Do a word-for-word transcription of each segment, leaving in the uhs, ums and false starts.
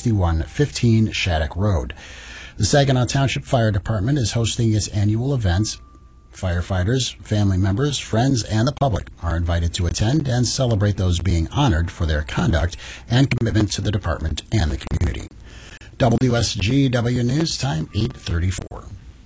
sixty-one fifteen Shattuck Road. The Saginaw Township Fire Department is hosting its annual events. Firefighters, family members, friends, and the public are invited to attend and celebrate those being honored for their conduct and commitment to the department and the community. W S G W News Time, eight thirty-four.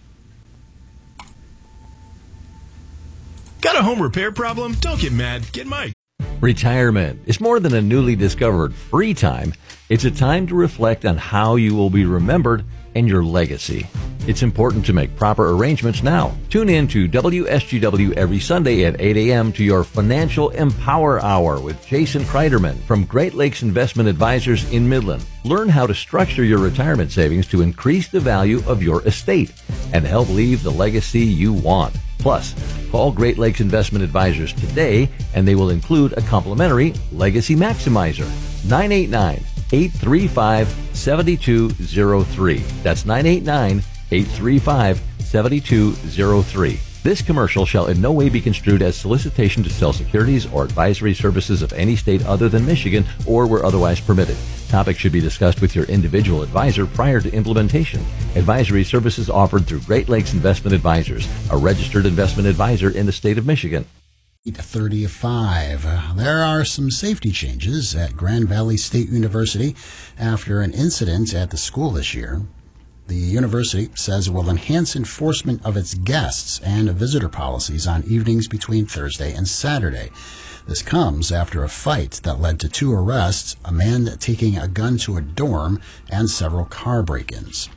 Got a home repair problem? Don't get mad. Get Mike. Retirement is more than a newly discovered free time. It's a time to reflect on how you will be remembered and your legacy. It's important to make proper arrangements now. Tune in to W S G W every Sunday at eight a.m. to your Financial Empower Hour with Jason Kreiderman from Great Lakes Investment Advisors in Midland. Learn how to structure your retirement savings to increase the value of your estate and help leave the legacy you want. Plus, call Great Lakes Investment Advisors today and they will include a complimentary Legacy Maximizer. nine eight nine, eight three five, seven two zero three. That's nine eight nine, eight three five, seven two zero three. This commercial shall in no way be construed as solicitation to sell securities or advisory services of any state other than Michigan or where otherwise permitted. Topics should be discussed with your individual advisor prior to implementation. Advisory services offered through Great Lakes Investment Advisors, a registered investment advisor in the state of Michigan. eight thirty-five. Uh, there are some safety changes at Grand Valley State University after an incident at the school this year. The university says it will enhance enforcement of its guests and visitor policies on evenings between Thursday and Saturday. This comes after a fight that led to two arrests, a man taking a gun to a dorm, and several car break-ins.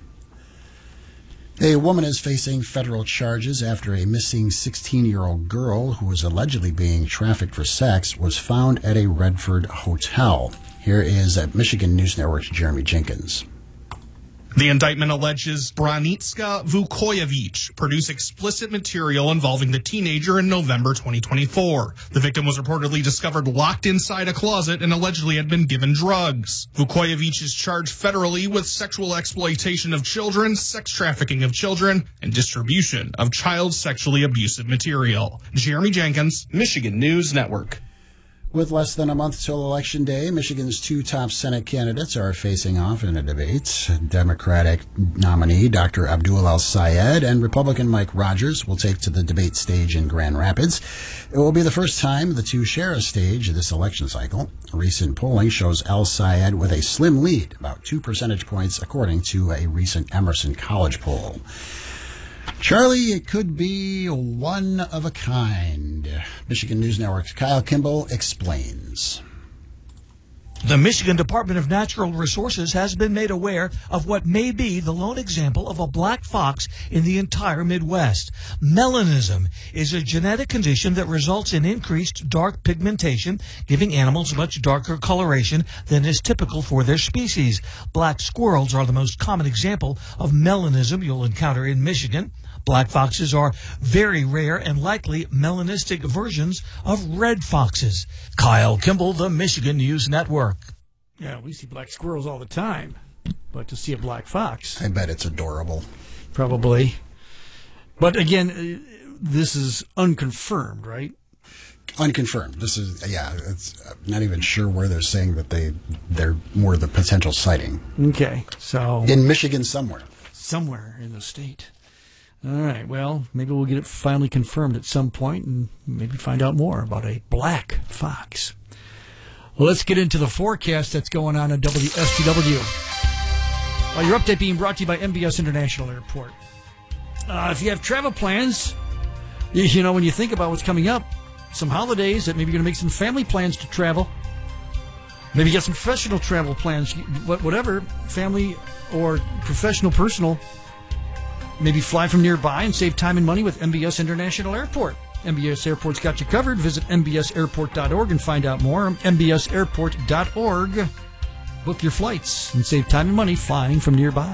A woman is facing federal charges after a missing sixteen-year-old girl who was allegedly being trafficked for sex was found at a Redford hotel. Here is at Michigan News Network's Jeremy Jenkins. The indictment alleges Branitska Vukojevic produced explicit material involving the teenager in November twenty twenty-four. The victim was reportedly discovered locked inside a closet and allegedly had been given drugs. Vukojevic is charged federally with sexual exploitation of children, sex trafficking of children, and distribution of child sexually abusive material. Jeremy Jenkins, Michigan News Network. With less than a month till Election Day, Michigan's two top Senate candidates are facing off in a debate. Democratic nominee Doctor Abdul El-Sayed and Republican Mike Rogers will take to the debate stage in Grand Rapids. It will be the first time the two share a stage this election cycle. Recent polling shows El-Sayed with a slim lead, about two percentage points, according to a recent Emerson College poll. Charlie, it could be one of a kind. Michigan News Network's Kyle Kimball explains. The Michigan Department of Natural Resources has been made aware of what may be the lone example of a black fox in the entire Midwest. Melanism is a genetic condition that results in increased dark pigmentation, giving animals much darker coloration than is typical for their species. Black squirrels are the most common example of melanism you'll encounter in Michigan. Black foxes are very rare and likely melanistic versions of red foxes. Kyle Kimball, the Michigan News Network. Yeah, we see black squirrels all the time, but to see a black fox, I bet it's adorable. Probably. But again, this is unconfirmed, right? Unconfirmed. This is, yeah, it's I'm not even sure where they're saying that they, they're more the potential sighting. Okay, so... In Michigan somewhere. Somewhere in the state. All right, well, maybe we'll get it finally confirmed at some point and maybe find out more about a black fox. Well, let's get into the forecast that's going on at W S G W. Uh, your update being brought to you by M B S International Airport. Uh, if you have travel plans, you, you know, when you think about what's coming up, some holidays that maybe you're going to make some family plans to travel. Maybe you got some professional travel plans, whatever, family or professional, personal. Maybe fly from nearby and save time and money with M B S International Airport. M B S Airport's got you covered. Visit M B S airport dot org and find out more. M B S airport dot org. Book your flights and save time and money flying from nearby.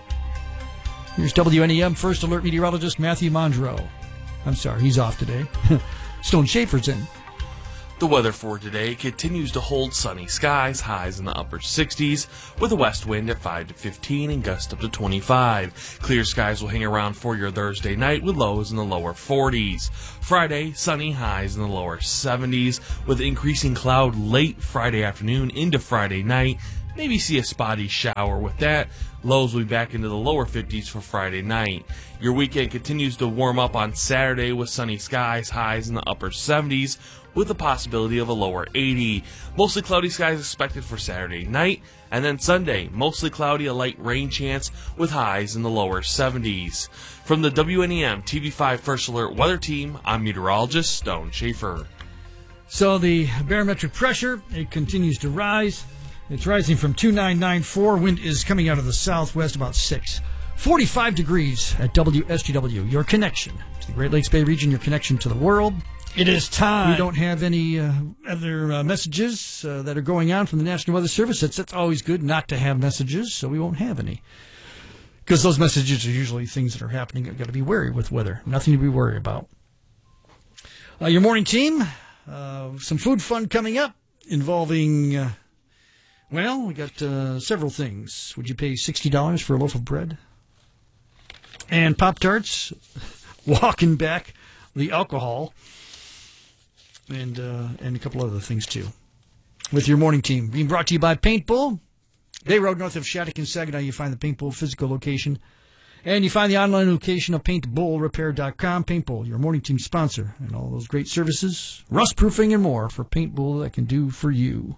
Here's W N E M First Alert meteorologist Matthew Mondro. I'm sorry, he's off today. Stone Schaefer's in. The weather for today continues to hold sunny skies, highs in the upper sixties, with a west wind at five to fifteen and gusts up to twenty-five. Clear skies will hang around for your Thursday night with lows in the lower forties. Friday, sunny highs in the lower seventies, with increasing cloud late Friday afternoon into Friday night. maybe see a spotty shower. With that, lows will be back into the lower fifties for Friday night. Your weekend continues to warm up on Saturday with sunny skies, highs in the upper seventies, with the possibility of a lower eighty. Mostly cloudy skies expected for Saturday night, and then Sunday, mostly cloudy, a light rain chance with highs in the lower seventies. From the W N E M T V five First Alert Weather Team, I'm meteorologist Stone Schaefer. So the barometric pressure, it continues to rise. It's rising from two nine nine four. Wind is coming out of the southwest about six. forty-five degrees at W S G W, your connection to the Great Lakes Bay region, your connection to the world. It is time. We don't have any uh, other uh, messages uh, that are going on from the National Weather Service. That's, that's always good not to have messages, so we won't have any. Because those messages are usually things that are happening. You've got to be wary with weather. Nothing to be worried about. Uh, your morning team, uh, some food fun coming up involving, uh, well, we got uh, several things. Would you pay sixty dollars for a loaf of bread? And Pop-Tarts, walking back the alcohol. And uh, and a couple other things, too. With your morning team. Being brought to you by Paint Bull. Bay Road north of Shattuck and Saginaw, you find the Paint Bull physical location. And you find the online location of paint bull repair dot com. Paint Bull, your morning team sponsor. And all those great services, rust proofing and more for Paint Bull that can do for you.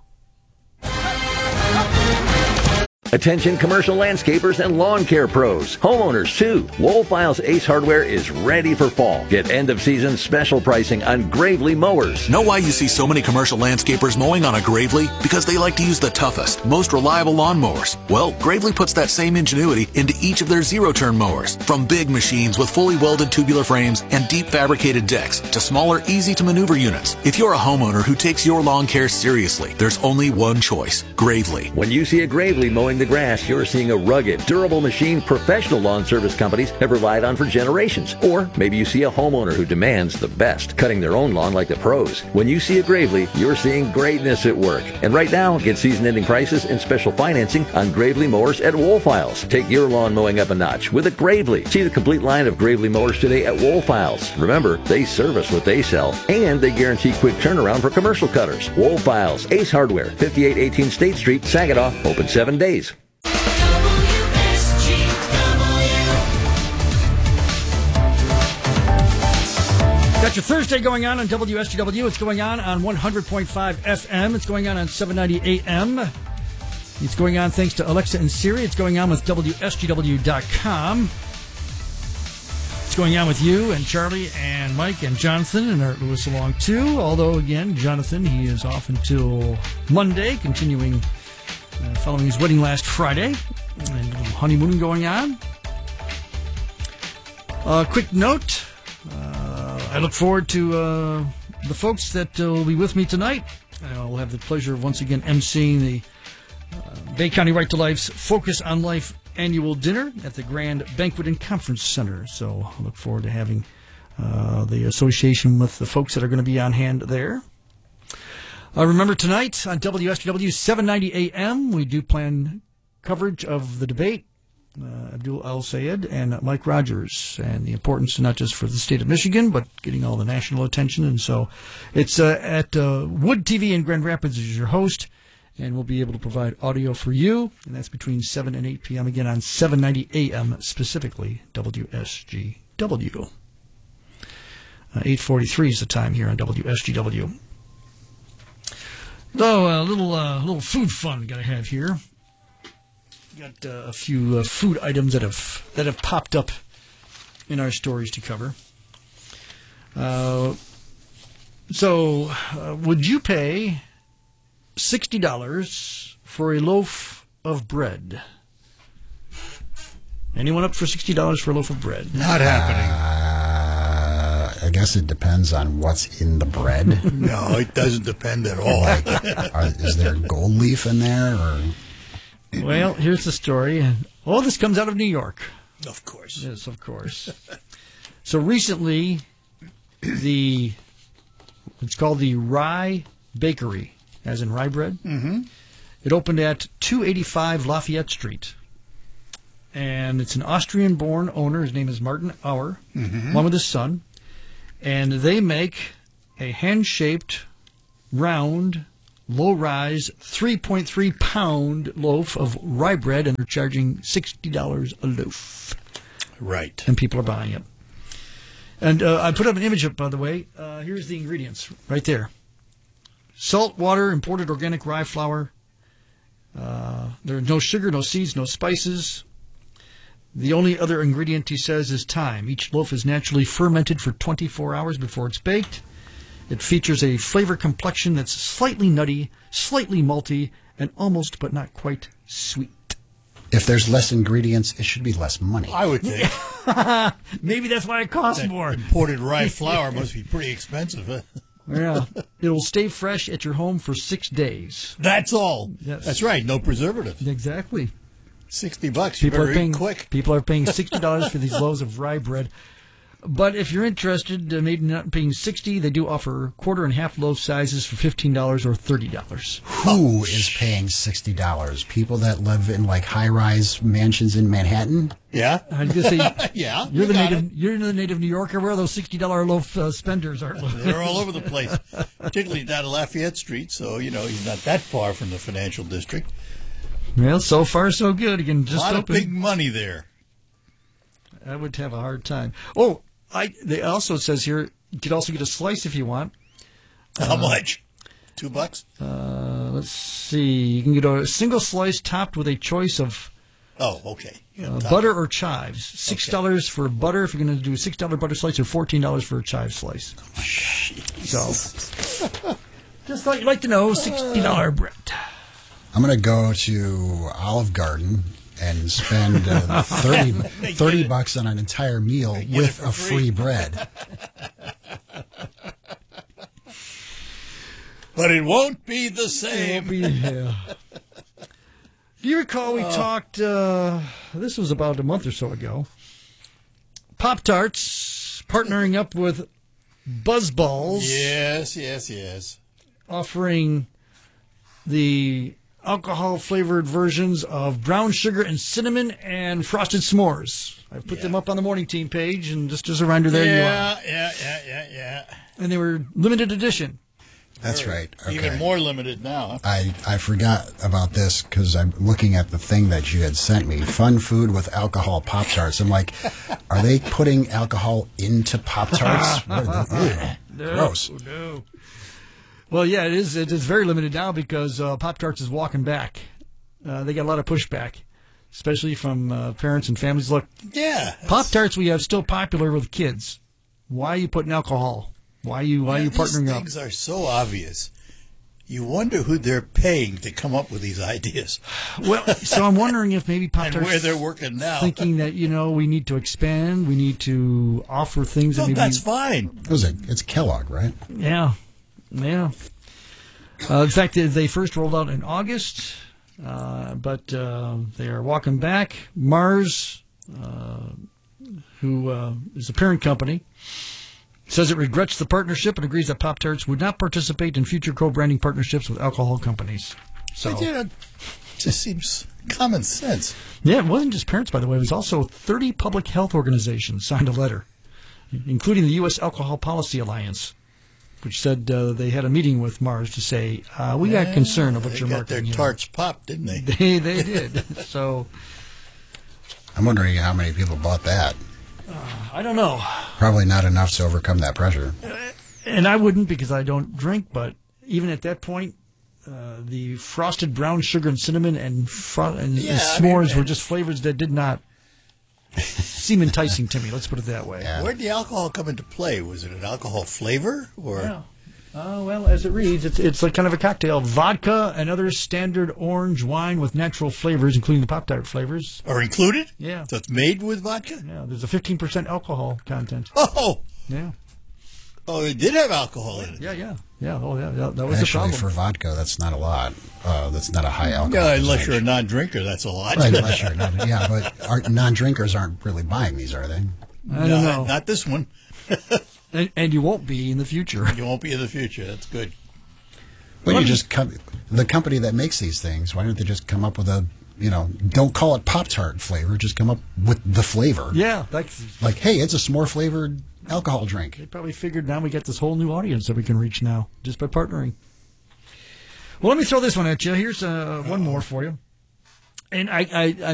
Attention commercial landscapers and lawn care pros. Homeowners too. Woolfiles Ace Hardware is ready for fall. Get end of season special pricing on Gravely mowers. Know why you see so many commercial landscapers mowing on a Gravely? Because they like to use the toughest, most reliable lawn mowers. Well, Gravely puts that same ingenuity into each of their zero-turn mowers. From big machines with fully welded tubular frames and deep fabricated decks to smaller, easy-to-maneuver units. If you're a homeowner who takes your lawn care seriously, there's only one choice, Gravely. When you see a Gravely mowing the grass, you're seeing a rugged, durable machine professional lawn service companies have relied on for generations. Or maybe you see a homeowner who demands the best, cutting their own lawn like the pros. When you see a Gravely, you're seeing greatness at work. And right now, get season-ending prices and special financing on Gravely mowers at Woolfiles. Take your lawn mowing up a notch with a Gravely. See the complete line of Gravely mowers today at Woolfiles. Remember, they service what they sell, and they guarantee quick turnaround for commercial cutters. Woolfiles, Ace Hardware, fifty-eight eighteen State Street, Saginaw, open seven days. Got your Thursday going on on W S G W. It's going on on one hundred point five F M. It's going on on seven ninety A M. It's going on thanks to Alexa and Siri. It's going on with W S G W dot com. It's going on with you and Charlie and Mike and Jonathan and Art Lewis along too. Although, again, Jonathan, he is off until Monday, continuing uh, following his wedding last Friday. And a little honeymoon going on. A uh, quick note. Uh, I look forward to uh, the folks that uh, will be with me tonight. I'll have the pleasure of once again emceeing the uh, Bay County Right to Life's Focus on Life annual dinner at the Grand Banquet and Conference Center. So I look forward to having uh, the association with the folks that are going to be on hand there. Uh, remember tonight on W S G W seven ninety A M, we do plan coverage of the debate. Uh, Abdul El-Sayed and Mike Rogers, and the importance not just for the state of Michigan, but getting all the national attention. And so it's uh, at uh, Wood T V in Grand Rapids is your host, and we'll be able to provide audio for you, and that's between seven and eight p.m. again on seven ninety A M, specifically W S G W. Uh, eight forty-three is the time here on W S G W. So a little, uh, little food fun got to have here. Got uh, a few uh, food items that have that have popped up in our stories to cover. Uh, so, uh, would you pay sixty dollars for a loaf of bread? Anyone up for sixty dollars for a loaf of bread? Not happening. Uh, I guess it depends on what's in the bread. No, it doesn't depend at all. Like, are, is there gold leaf in there? Or? Well, here's the story. Oh, this comes out of New York. Of course. Yes, of course. So recently, the it's called the Rye Bakery, as in rye bread. Mm-hmm. It opened at two eighty-five Lafayette Street. And it's an Austrian-born owner. His name is Martin Auer, mm-hmm. along with his son. And they make a hand-shaped, round low-rise, three point three pound loaf of rye bread, and they're charging sixty dollars a loaf. Right. And people are buying it. And uh, I put up an image up, by the way. Uh, here's the ingredients right there. Salt, water, imported organic rye flour. Uh, there's no sugar, no seeds, no spices. The only other ingredient, he says, is thyme. Each loaf is naturally fermented for twenty-four hours before it's baked. It features a flavor complexion that's slightly nutty, slightly malty, and almost but not quite sweet. If there's less ingredients, it should be less money. I would think. Maybe that's why it costs That more. imported rye flour must be pretty expensive. Huh? Yeah. It'll stay fresh at your home for six days. That's all. Yes. That's right. No preservatives. Exactly. Sixty bucks. You People better are paying eat quick. People are paying sixty dollars for these loaves of rye bread. But if you're interested, uh, maybe not paying sixty, they do offer quarter and half loaf sizes for fifteen dollars or thirty dollars. Who is paying sixty dollars? People that live in like high-rise mansions in Manhattan? Yeah. I was gonna say, Yeah. you're you the got native. it. You're the native New Yorker. Where are those sixty dollar loaf uh, spenders are? They're all over the place, particularly down Lafayette Street. So you know he's not that far from the financial district. Well, so far so good. Again, A just lot of open. big money there. I would have a hard time. Oh, I. They also says here you could also get a slice if you want. How much? Two bucks? Uh, let's see. You can get a single slice topped with a choice of Oh, okay. Yeah, uh, top butter it. or chives. Six dollars for butter if you're going to do a six dollar butter slice, or fourteen dollars for a chive slice. So, just thought you'd like to know, sixty dollar bread. I'm going to go to Olive Garden and spend uh, thirty, thirty bucks on an entire meal with for a free. free bread. But it won't be the same. Yeah. Do you recall we talked, uh, this was about a month or so ago, Pop-Tarts partnering up with BuzzBalls, Yes, yes, yes. offering the alcohol-flavored versions of brown sugar and cinnamon and frosted s'mores. I put Yeah. them up on the Morning Team page, and just as a reminder, there you are. Yeah, yeah, yeah, yeah, yeah. And they were limited edition. That's right. Okay. Even more limited now. Huh? I, I forgot about this because I'm looking at the thing that you had sent me. Fun food with alcohol Pop-Tarts. I'm like, are they putting alcohol into Pop-Tarts? What are they- ew, gross. No. Well, yeah, it is. It is very limited now because uh, Pop-Tarts is walking back. Uh, they got a lot of pushback, especially from uh, parents and families. Look, Yeah. Pop-Tarts we have still popular with kids. Why are you putting alcohol? Why are you Why are you These partnering up? things are so obvious. You wonder who they're paying to come up with these ideas Well, so I'm wondering if maybe and Pop-Tarts where they're working now. thinking that, you know, we need to expand, we need to offer things No, that maybe that's fine. What is it? It's Kellogg, right? Yeah, yeah. Uh, in fact, they first rolled out in August, uh, but uh, they are walking back. Mars, uh, who uh, is the parent company, says it regrets the partnership and agrees that Pop-Tarts would not participate in future co-branding partnerships with alcohol companies. So, But, you know, it just seems common sense. yeah, it wasn't just parents, by the way. It was also thirty public health organizations signed a letter, including the U S Alcohol Policy Alliance, which said uh, they had a meeting with Mars to say, uh, we got concern of what They you're got their marketing here. tarts popped, didn't they? They, they did. So, I'm wondering how many people bought that. I don't know. Probably not enough to overcome that pressure. And I wouldn't because I don't drink, but even at that point, uh, the frosted brown sugar and cinnamon and, fro- and, Yeah, and I mean, s'mores were and- just flavors that did not seem enticing to me. Let's put it that way. Yeah. Where'd the alcohol come into play? Was it an alcohol flavor? Or Yeah. Uh, well, as it reads, it's it's like kind of a cocktail: vodka and other standard orange wine with natural flavors, including the Pop-Tart flavors. or included? Yeah. So it's made with vodka? Yeah, there's a fifteen percent alcohol content. Oh, Yeah, oh, it did have alcohol in it. yeah, yeah, yeah. Oh, yeah, yeah that was Actually, the for problem. vodka, that's not a lot. Uh, that's not a high alcohol. Yeah, unless percentage. you're a non-drinker, that's a lot. Right, unless you're not. Yeah, but our non-drinkers aren't really buying these, are they? I don't No, know, not this one. and, and you won't be in the future. You won't be in the future. That's good. Why don't you just come, the company that makes these things, why don't they just come up with a, you know, don't call it Pop-Tart flavor, just come up with the flavor. Yeah, that's. Like, hey, it's a s'more flavored alcohol drink. They probably figured now we got this whole new audience that we can reach now just by partnering. Well, let me throw this one at you. Here's uh, one more for you. And I, I,